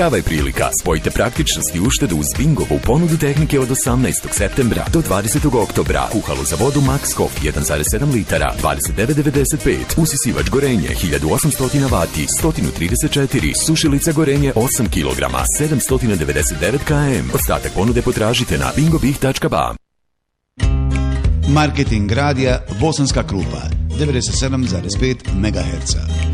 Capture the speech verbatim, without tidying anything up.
Prava je prilika. Spojite praktičnost i uštedu uz Bingovu ponudu tehnike od osamnaestog septembra do dvadesetog oktobra. Kuhalo za vodu Max Hof jedan zarez sedam litara, dvadeset devet devedeset pet. Usisivač Gorenje hiljadu osamsto vati, sto trideset četiri. Sušilica Gorenje osam kilograma, sedamsto devedeset devet kilograma. Ostatak ponude potražite na bingobih tačka ba. Marketing radija Bosanska Krupa devedeset sedam zarez pet megaherca.